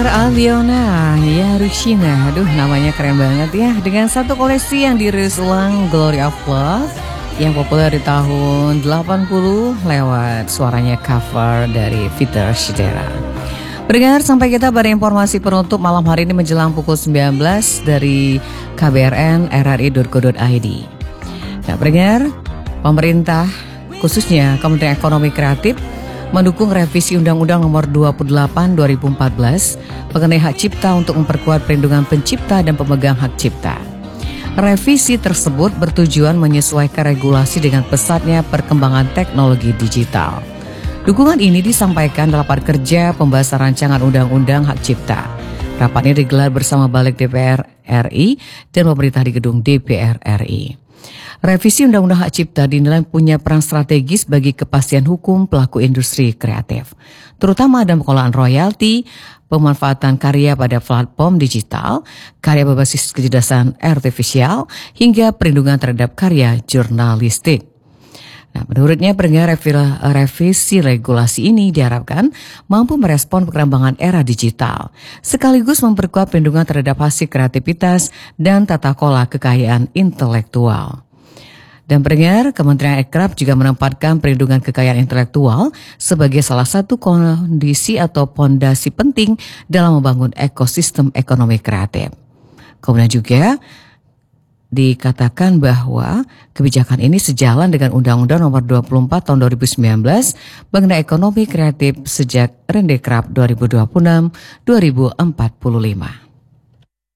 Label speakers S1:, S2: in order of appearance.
S1: pendengar Albiona, ya Rushina, aduh namanya keren banget ya. Dengan satu koleksi yang dirilis ulang, Glory of Love, yang populer di tahun 80 lewat suaranya cover dari Peter Cetera. Pendengar, sampai kita pada informasi penutup malam hari ini menjelang pukul 19 dari KBRN RRI.co.id. Nah pendengar, pemerintah khususnya Kementerian Ekonomi Kreatif mendukung revisi Undang-Undang Nomor 28 2014 mengenai hak cipta untuk memperkuat perlindungan pencipta dan pemegang hak cipta. Revisi tersebut bertujuan menyesuaikan regulasi dengan pesatnya perkembangan teknologi digital. Dukungan ini disampaikan dalam rapat kerja pembahasan rancangan Undang-Undang Hak Cipta. Rapatnya digelar bersama Balik DPR RI dan pemerintah di gedung DPR RI. Revisi Undang-Undang Hak Cipta dinilai punya peran strategis bagi kepastian hukum pelaku industri kreatif, terutama dalam pengelolaan royalti, pemanfaatan karya pada platform digital, karya berbasis kecerdasan artifisial, hingga perlindungan terhadap karya jurnalistik. Nah, menurutnya revisi regulasi ini diharapkan mampu merespon perkembangan era digital, sekaligus memperkuat perlindungan terhadap hasil kreativitas dan tata kelola kekayaan intelektual. Dan pendengar, Kementerian Ekraf juga menempatkan perlindungan kekayaan intelektual sebagai salah satu kondisi atau pondasi penting dalam membangun ekosistem ekonomi kreatif. Kemudian juga dikatakan bahwa kebijakan ini sejalan dengan Undang-Undang Nomor 24 Tahun 2019 mengenai ekonomi kreatif sejak Rendekraf 2026-2045.